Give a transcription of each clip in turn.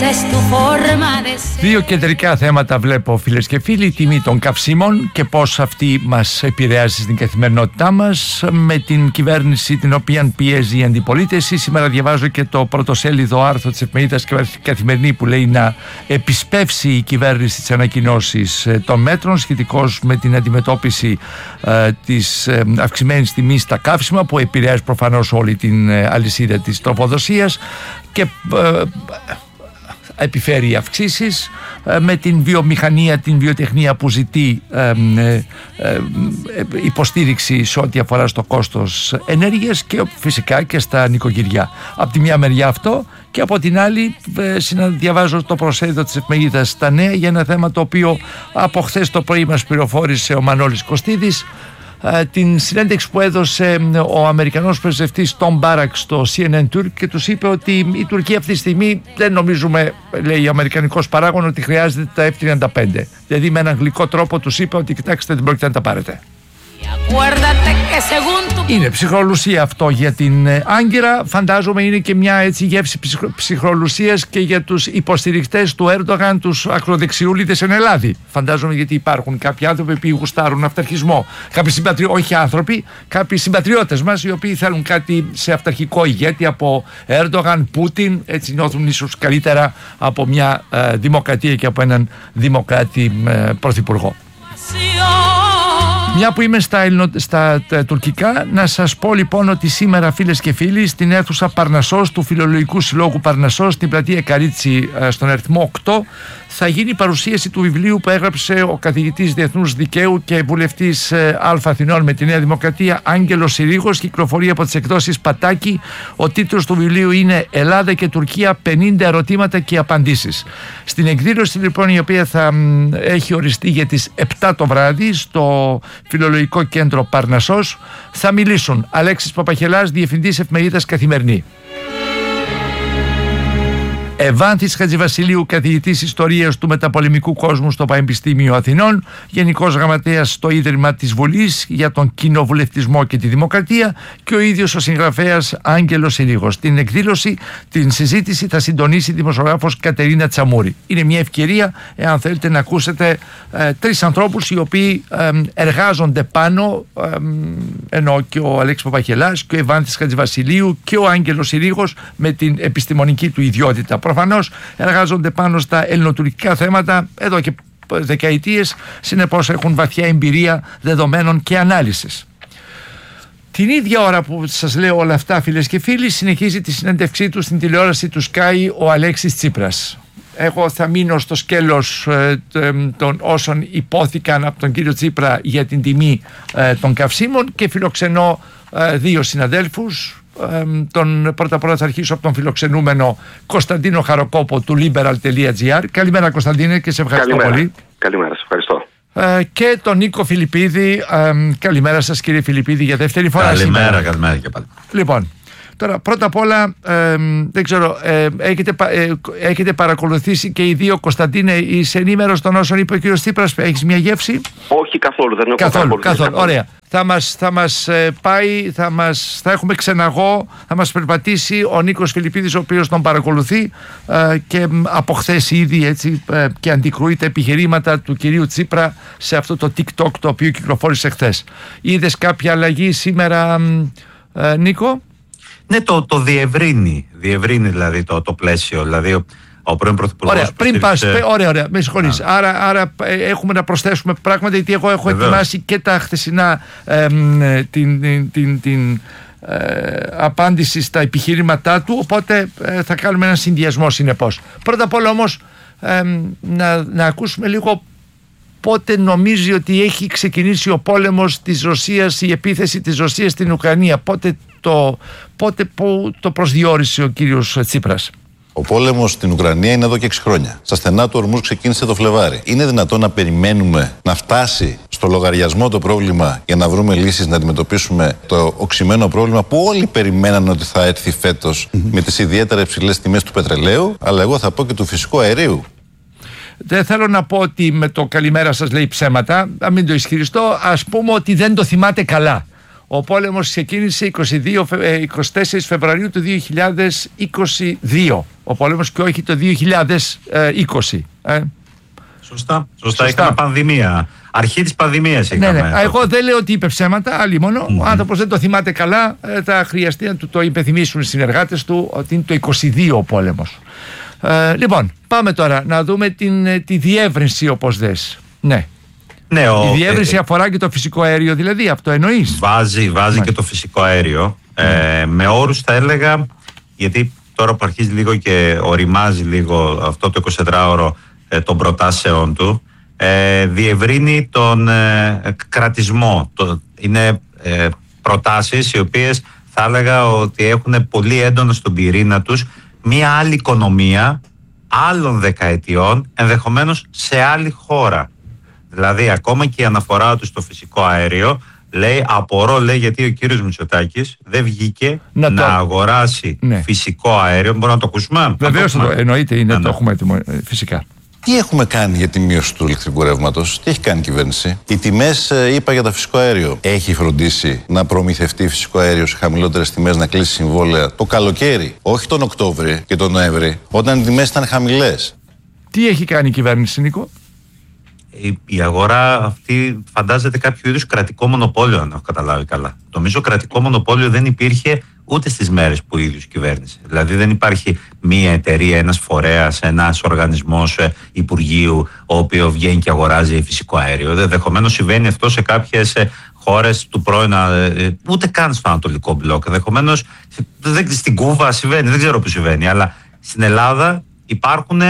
Δύο κεντρικά θέματα βλέπω, φίλες και φίλοι: η τιμή των καυσίμων και πώς αυτή μας επηρεάζει στην καθημερινότητά μας, με την κυβέρνηση την οποία πιέζει η αντιπολίτευση. Σήμερα διαβάζω και το πρωτοσέλιδο άρθρο της Εφημερίδας Καθημερινή που λέει να επισπεύσει η κυβέρνηση τις ανακοινώσεις των μέτρων σχετικώς με την αντιμετώπιση της αυξημένης τιμής στα καύσιμα, που επηρεάζει προφανώς όλη την αλυσίδα της τροφοδοσίας και επιφέρει αυξήσεις, με την βιομηχανία, την βιοτεχνία που ζητεί υποστήριξη σε ό,τι αφορά στο κόστος ενέργειας και φυσικά και στα νοικοκυριά. Από τη μια μεριά αυτό, και από την άλλη διαβάζω το προσέλιδο της Εφημερίδας στα Νέα για ένα θέμα το οποίο από χθες το πρωί μας πληροφόρησε ο Μανώλης Κωστίδης, την συνέντευξη που έδωσε ο Αμερικανός πρεσβευτής Tom Barrack στο CNN Turk, και τους είπε ότι η Τουρκία αυτή τη στιγμή δεν νομίζουμε, λέει ο αμερικανικός παράγων, ότι χρειάζεται τα F-35. Δηλαδή με έναν γλυκό τρόπο τους είπε ότι κοιτάξτε, δεν πρόκειται να τα πάρετε. Είναι ψυχρολουσία αυτό για την Άγκυρα. Φαντάζομαι είναι και μια έτσι γεύση ψυχρολουσίας και για τους υποστηρικτές του Έρντογαν, τους ακροδεξιούλιδες εν Ελλάδη. Φαντάζομαι, γιατί υπάρχουν κάποιοι άνθρωποι που γουστάρουν αυταρχισμό. Όχι άνθρωποι, κάποιοι συμπατριώτες μας οι οποίοι θέλουν κάτι σε αυταρχικό ηγέτη από Έρντογαν, Πούτιν. Έτσι νιώθουν ίσως καλύτερα από μια δημοκρατία και από έναν δημοκράτη πρωθυπουργό. Μια που είμαι στα τουρκικά, να σας πω λοιπόν ότι σήμερα, φίλες και φίλοι, στην αίθουσα Παρνασσός του Φιλολογικού Συλλόγου Παρνασσός, στην πλατεία Καρίτσι, στον αριθμό 8, θα γίνει η παρουσίαση του βιβλίου που έγραψε ο καθηγητής Διεθνούς Δικαίου και βουλευτής Α Αθηνών με τη Νέα Δημοκρατία, Άγγελος Συρίγος. Κυκλοφορεί από τις εκδόσεις Πατάκη. Ο τίτλος του βιβλίου είναι «Ελλάδα και Τουρκία, 50 ερωτήματα και απαντήσεις». Στην εκδήλωση λοιπόν, η οποία θα έχει οριστεί για τις 7 το βράδυ στο Φιλολογικό Κέντρο Παρνασσός, θα μιλήσουν Αλέξης Παπαχελάς, Διευθυντής Εφημερίδας Καθημερινή, Ευάνθης Χατζηβασιλείου, καθηγητής Ιστορίας του Μεταπολεμικού Κόσμου στο Πανεπιστήμιο Αθηνών, Γενικός Γραμματέας στο Ίδρυμα της Βουλής για τον Κοινοβουλευτισμό και τη Δημοκρατία, και ο ίδιος ο συγγραφέας Άγγελος Συρίγος. Την εκδήλωση, την συζήτηση θα συντονίσει η δημοσιογράφος Κατερίνα Τσαμούρη. Είναι μια ευκαιρία, εάν θέλετε, να ακούσετε τρεις ανθρώπους οι οποίοι εργάζονται πάνω, ενώ και ο Αλέξης Παπαχελάς και ο Ευάνθης Χατζηβασιλείου και ο Άγγελος Συρίγος με την επιστημονική του ιδιότητα. Προφανώς εργάζονται πάνω στα ελληνοτουρκικά θέματα εδώ και δεκαετίες, συνεπώς έχουν βαθιά εμπειρία δεδομένων και ανάλυσης. Την ίδια ώρα που σας λέω όλα αυτά, φίλες και φίλοι, συνεχίζει τη συνέντευξή του στην τηλεόραση του Sky ο Αλέξης Τσίπρας. Εγώ θα μείνω στο σκέλος των όσων υπόθηκαν από τον κύριο Τσίπρα για την τιμή των καυσίμων και φιλοξενώ δύο συναδέλφους. Πρώτα απ' όλα θα αρχίσω από τον φιλοξενούμενο Κωνσταντίνο Χαροκόπο του liberal.gr. Καλημέρα Κωνσταντίνε και σε ευχαριστώ πολύ. Καλημέρα, σε ευχαριστώ. Και τον Νίκο Φιλιππίδη. Καλημέρα σας κύριε Φιλιππίδη για δεύτερη φορά. Καλημέρα και πάλι. Λοιπόν, τώρα πρώτα απ' όλα δεν ξέρω, έχετε παρακολουθήσει και οι δύο, Κωνσταντίνε, είσαι ενήμερος των όσων είπε ο κύριος Τσίπρας? Έχεις μια γεύση? Όχι καθόλου, δεν έχω παρακολουθήσει. Καθόλου, ωραία. Θα μας πάει, θα έχουμε ξεναγώ, θα μας περπατήσει ο Νίκος Φιλιππίδης, ο οποίος τον παρακολουθεί και από χθες ήδη έτσι, και αντικρούει τα επιχειρήματα του κυρίου Τσίπρα σε αυτό το TikTok το οποίο κυκλοφόρησε χθες. Είδες κάποια αλλαγή σήμερα, Νίκο? Ναι, το διευρύνει δηλαδή το πλαίσιο, δηλαδή ο πρώην Πρωθυπουργός. Ωραία, πριν πας, ωραία, με συγχωρείς. Άρα έχουμε να προσθέσουμε πράγματα, γιατί εγώ έχω ετοιμάσει και τα χθεσινά την απάντηση στα επιχειρήματά του, οπότε θα κάνουμε έναν συνδυασμό συνεπώς. Πρώτα απ' όλα όμως να ακούσουμε λίγο πότε νομίζει ότι έχει ξεκινήσει ο πόλεμος της Ρωσίας, η επίθεση της Ρωσίας στην Ουκρανία, πότε το προσδιορίσε ο κύριος Τσίπρας? Ο πόλεμος στην Ουκρανία είναι εδώ και 6 χρόνια. Στα στενά του ορμούς ξεκίνησε το Φλεβάρι. Είναι δυνατόν να περιμένουμε να φτάσει στο λογαριασμό το πρόβλημα για να βρούμε λύσεις να αντιμετωπίσουμε το οξυμένο πρόβλημα που όλοι περιμέναν ότι θα έρθει φέτος με τις ιδιαίτερα υψηλές τιμές του πετρελαίου, αλλά εγώ θα πω και του φυσικού αερίου. Δεν θέλω να πω ότι με το καλημέρα σας λέει ψέματα, να μην το ισχυριστώ. Ας πούμε ότι δεν το θυμάται καλά Ο πόλεμος ξεκίνησε 24 Φεβρουαρίου του 2022. Ο πόλεμος και όχι το 2020. Σωστά. Είχαμε πανδημία. Αρχή της πανδημίας είχαμε. Ναι. Εγώ δεν λέω ότι είπε ψέματα, άλλη μόνο. Ο άνθρωπος δεν το θυμάται καλά. Θα χρειαστεί να του το υπενθυμίσουν οι συνεργάτες του ότι είναι το 22 ο πόλεμος. Λοιπόν, πάμε τώρα να δούμε τη διεύρυνση, όπως δες. Ναι. Η διεύρυνση αφορά και το φυσικό αέριο, δηλαδή, αυτό εννοείς? Βάζει και το φυσικό αέριο. Με όρους, θα έλεγα, γιατί τώρα που αρχίζει λίγο και οριμάζει λίγο αυτό το 24ωρο των προτάσεων του, διευρύνει τον κρατισμό. Είναι προτάσεις οι οποίες θα έλεγα ότι έχουν πολύ έντονα στον πυρήνα τους μία άλλη οικονομία άλλων δεκαετιών, ενδεχομένως σε άλλη χώρα. Δηλαδή ακόμα και η αναφορά του στο φυσικό αέριο, λέει, απορώ, λέει, γιατί ο κύριος Μητσοτάκης δεν βγήκε να αγοράσει φυσικό αέριο. Μπορούμε να το ακούσουμε? Βεβαίως, εννοείται, το έχουμε έτοιμο, φυσικά. Τι έχουμε κάνει για τη μείωση του ηλεκτρικού ρεύματος, τι έχει κάνει η κυβέρνηση? Οι τιμές, είπα για το φυσικό αέριο, έχει φροντίσει να προμηθευτεί φυσικό αέριο σε χαμηλότερες τιμές, να κλείσει συμβόλαια το καλοκαίρι, όχι τον Οκτώβρη και τον Νοέμβρη, όταν οι τιμές ήταν χαμηλές? Τι έχει κάνει η κυβέρνηση, Νίκο? Η αγορά αυτή φαντάζεται κάποιο είδους κρατικό μονοπόλιο, αν έχω καταλάβει καλά. Νομίζω κρατικό μονοπόλιο δεν υπήρχε ούτε στις μέρες που η ίδιος κυβέρνησε. Δηλαδή δεν υπάρχει μία εταιρεία, ένας φορέας, ένας οργανισμός υπουργείου, ο οποίος βγαίνει και αγοράζει φυσικό αέριο. Ενδεχομένως συμβαίνει αυτό σε κάποιες χώρες του πρώην, ούτε καν στο Ανατολικό Μπλοκ. Ενδεχομένως στην Κούβα συμβαίνει, δεν ξέρω που συμβαίνει, αλλά στην Ελλάδα υπάρχουν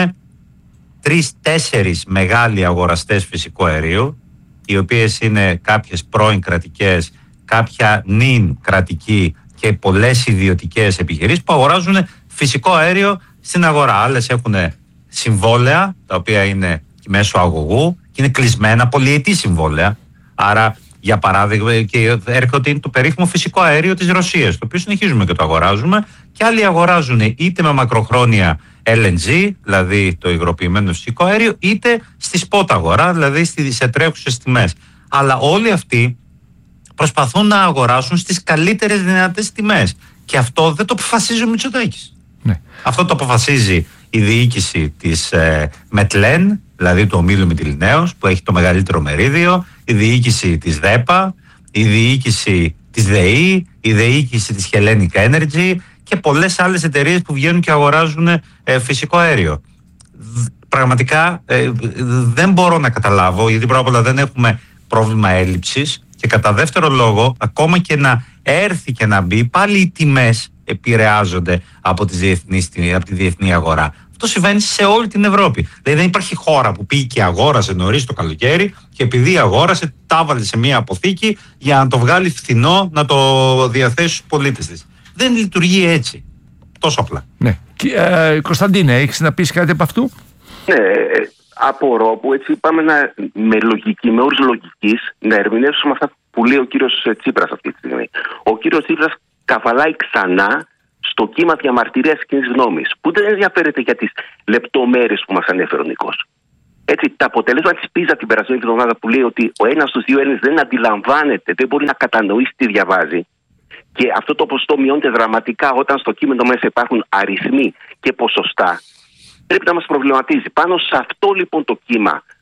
3-4 μεγάλοι αγοραστές φυσικού αερίου, οι οποίες είναι κάποιες πρώην κρατικές, κάποια νυν κρατική και πολλές ιδιωτικές επιχειρήσεις που αγοράζουν φυσικό αέριο στην αγορά. Άλλες έχουν συμβόλαια, τα οποία είναι μέσω αγωγού και είναι κλεισμένα, πολυετή συμβόλαια. Άρα, για παράδειγμα, και έρχονται είναι το περίφημο φυσικό αέριο της Ρωσίας, το οποίο συνεχίζουμε και το αγοράζουμε, και άλλοι αγοράζουν είτε με μακροχρόνια LNG, δηλαδή το υγροποιημένο φυσικό αέριο, είτε στη spot αγορά, δηλαδή σε τρέχουσες τιμές. Αλλά όλοι αυτοί προσπαθούν να αγοράσουν στις καλύτερες δυνατές τιμές. Και αυτό δεν το αποφασίζει ο Μητσοτάκης. Ναι. Αυτό το αποφασίζει η διοίκηση της Μετλέν, δηλαδή του ομίλου Μυτιληναίος, που έχει το μεγαλύτερο μερίδιο, η διοίκηση της ΔΕΠΑ, η διοίκηση της ΔΕΗ, η διοίκηση της Hellenic Energy και πολλές άλλες εταιρείες που βγαίνουν και αγοράζουν φυσικό αέριο. Πραγματικά δεν μπορώ να καταλάβω, γιατί πρώτα απ' όλα δεν έχουμε πρόβλημα έλλειψης, και κατά δεύτερο λόγο, ακόμα και να έρθει και να μπει, πάλι οι τιμές επηρεάζονται από τη διεθνή αγορά. Αυτό συμβαίνει σε όλη την Ευρώπη. Δηλαδή δεν υπάρχει χώρα που πήγε και αγόρασε νωρίς το καλοκαίρι και επειδή αγόρασε, τα βάλε σε μια αποθήκη για να το βγάλει φθηνό, να το διαθέσει στους πολίτες της. Δεν λειτουργεί έτσι. Τόσο απλά. Ναι. Κωνσταντίνε, έχεις να πεις κάτι από αυτού? Ναι, απορώ που έτσι πάμε με όρους λογικής να ερμηνεύσουμε αυτά που λέει ο κύριος Τσίπρας αυτή τη στιγμή. Ο κύριος Τσίπρας καβαλάει ξανά στο κύμα διαμαρτυρίας κοινής γνώμης, που δεν ενδιαφέρεται για τις λεπτομέρειες που μας ανέφερε ο Νικός. Έτσι, τα αποτελέσματα της πίζα την περασμένη εβδομάδα που λέει ότι ο ένας στους δύο Έλληνες δεν αντιλαμβάνεται, δεν μπορεί να κατανοήσει τι διαβάζει. Και αυτό το ποσοστό μειώνεται δραματικά όταν στο κείμενο μέσα υπάρχουν αριθμοί και ποσοστά. Πρέπει να μας προβληματίζει. Πάνω σε αυτό λοιπόν το κύμα